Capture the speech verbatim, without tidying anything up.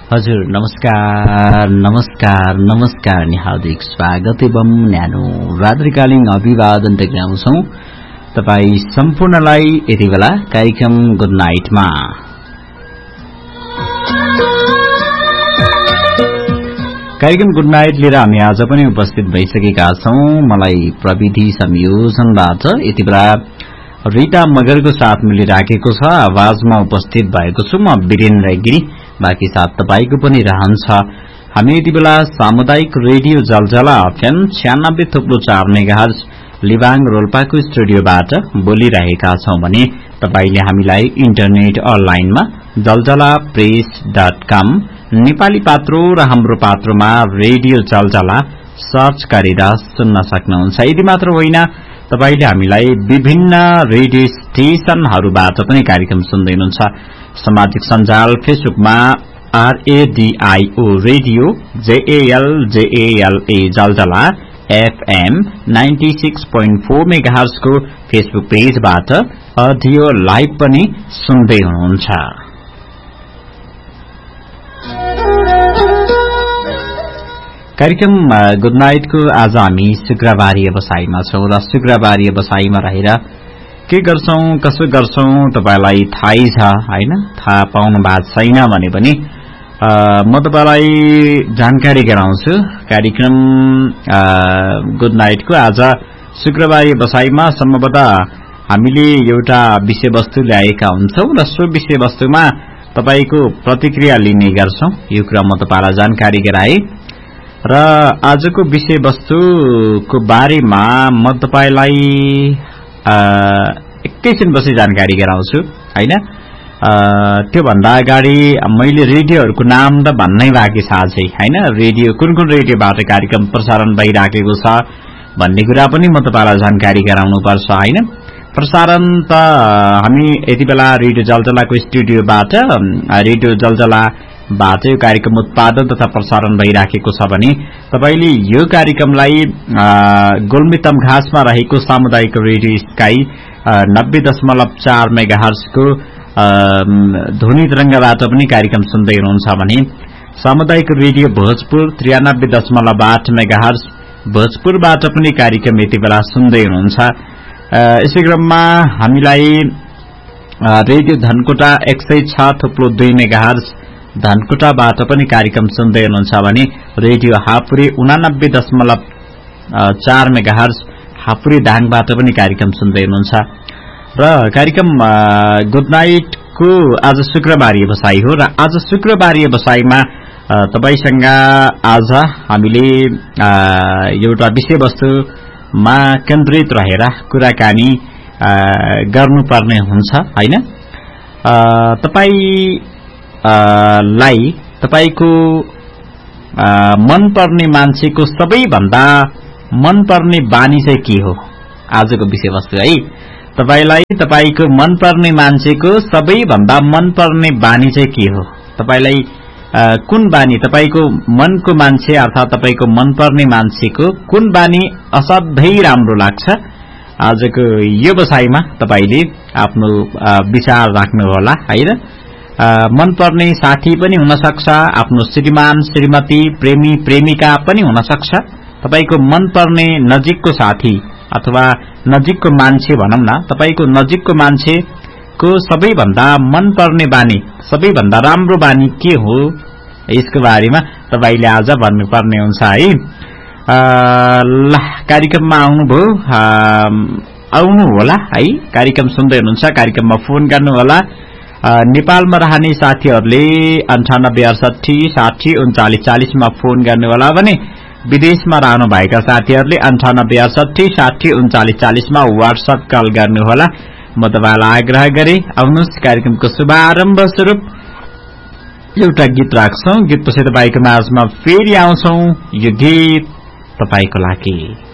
हजुर नमस्कार नमस्कार नमस्कार नि हार्दिक स्वागत एवं न्यानो रात्रिकालीन अभिवादन टक्राउँछौ तपाई सम्पूर्णलाई यति बेला कार्यक्रम गुड नाइटमा। कार्यक्रम गुड नाइट लिएर हामी आज पनि उपस्थित भइसकेका छौं। मलाई प्रविधि संयोजनबाट यति बेला रिता मगरको साथ मिलिराखेको छ। आवाजमा उपस्थित भएको छु म वीरेन्द्र गिरी। बाँकी साथ तपाईको पनि रहन्छ। हामी यति बेला सामुदायिक रेडियो जलजला एफएम छ्यानब्बे थुप्रो चार मेगाहर्ज लिबाङ रोल्पाको स्टुडियोबाट बोलिरहेका छौं भने तपाईले हामीलाई इन्टरनेट अनलाइनमा जलजला प्रेस डट कम नेपाली पात्रो र हाम्रो पात्रोमा रेडियो जलजला सर्च गरेर सुन्न सक्नुहुन्छ। यति मात्र होइन, तपाईले हामीलाई विभिन्न रेडियो स्टेशनहरूबाट पनि कार्यक्रम सुन्दै हुनुहुन्छ। सामाजिक सञ्जाल फेसबुकमा आरएडीआईओ रेडियो जेएल जेएलए जलजला FM ninety six point four megahertz को फेसबुक पेजबाट अडियो लाइभ पनि सुन्दै हुनुहुन्छ। कार्यक्रम गुड नाइटको आज हामी शुक्रबारीय बसाईमा छौं र शुक्रबारीय बसाईमा रहेर के गर्छौं कसो गर्छौं तपाईलाई थाहै छ हैन। थाहा पाउनु भएको छैन भने पनि म तपाईलाई जानकारी गराउँछु। कार्यक्रम गुड नाइटको आज शुक्रबारीय बसाईमा सम्भवतः हामीले एउटा विषयवस्तु ल्याएका हुन्छौं र सो विषयवस्तुमा तपाईको प्रतिक्रिया लिने गर्छौं। यो कुरा म तपाईलाई जानकारी गराए र आजको विषयवस्तुको बारेमा म तपाईलाई एकैछिनपछि जानकारी गराउँछु हैन। त्यो भन्दा अगाडि मैले रेडियोहरुको नाम त भन्नै बाँकी छ अझै हैन। रेडियो कुन कुन रेडियोबाट कार्यक्रम प्रसारण भइराखेको छ भन्ने कुरा पनि म तपाईलाई जानकारी गराउनु पर्छ हैन। प्रसारण त हामी यति बेला रेडियो जलजलाको स्टुडियोबाट रेडियो जलजलाबाट यो कार्यक्रम उत्पादन तथा प्रसारण भइराखेको छ भने तपाईले यो कार्यक्रमलाई गोल्मी तमघासमा रहेको सामुदायिक रेडियो स्काई नब्बे दशमलव चार मेगाहर्जको ध्वनि तरंगबाट पनि कार्यक्रम सुन्दै हुनुहुन्छ भने सामुदायिक रेडियो भोजपुर त्रियानब्बे दशमलव आठ मेगाहर्ज भोजपुरबाट पनि कार्यक्रम यति बेला सुन्दै हुनुहुन्छ। यसै क्रममा हामीलाई रेडियो धनकोटा एक सय छ थुप्रो दुई मेगाहर्ज धनकोटाबाट पनि कार्यक्रम सुन्दै हुनुहुन्छ भने रेडियो हापुरी उनानब्बे दशमलव चार मेगाहर्ज हापुरी दाङबाट पनि कार्यक्रम सुन्दै हुनुहुन्छ। र कार्यक्रम गुड नाइटको आज शुक्रबारीय बसाई हो र आज शुक्रबारीय बसाईमा तपाईसँग आज हामीले एउटा विषयवस्तुमा केन्द्रित रहेर कुराकानी गर्नुपर्ने हुन्छ हैन। तपाई लाई तपाईको मनपर्ने मान्छेको सबैभन्दा मनपर्ने बानी चाहिँ के हो आजको विषयवस्तु है। तपाईलाई तपाईको मनपर्ने मान्छेको सबैभन्दा मनपर्ने बानी चाहिँ के हो, तपाईलाई कुन बानी तपाईको मनको मान्छे अर्थात तपाईको मनपर्ने मान्छेको कुन बानी असाध्यै राम्रो लाग्छ। आजको यो बसाईमा तपाईले आफ्नो विचार राख्नु होला हैन। मनपर्ने साथी पनि हुन सक्छ, आफ्नो श्रीमान श्रीमती प्रेमी प्रेमिका पनि हुन सक्छ। तपाईको मनपर्ने नजिकको साथी अथवा नजिकको मान्छे भनौं न, तपाईको नजिकको मान्छेको सबैभन्दा मनपर्ने बानी सबैभन्दा राम्रो बानी के हो यसको बारेमा तपाईले आज भन्नुपर्ने हुन्छ है। ल कार्यक्रममा आउनुभयो आउनु होला है। कार्यक्रम सुन्दै हुनुहुन्छ, कार्यक्रममा फोन गर्नु होला। नेपालमा रहने साथीहरूले अन्ठानब्बे अडसठी साठी उन्चालिस चालिसमा फोन गर्नु होला भने विदेशमा रहनु भएका साथीहरूले अन्ठानब्बे अडसठी साठी उन्चालिस चालिसमा व्हाट्सएप कल गर्नु होला। म तपाईलाई आग्रह गरे आउनुहोस् कार्यक्रमको शुभारम्भ स्वरूप एउटा गीत राख्छौं। गीतपछि तपाईको माझमा फेरि आउँछौं। यो गीत तपाईको लागि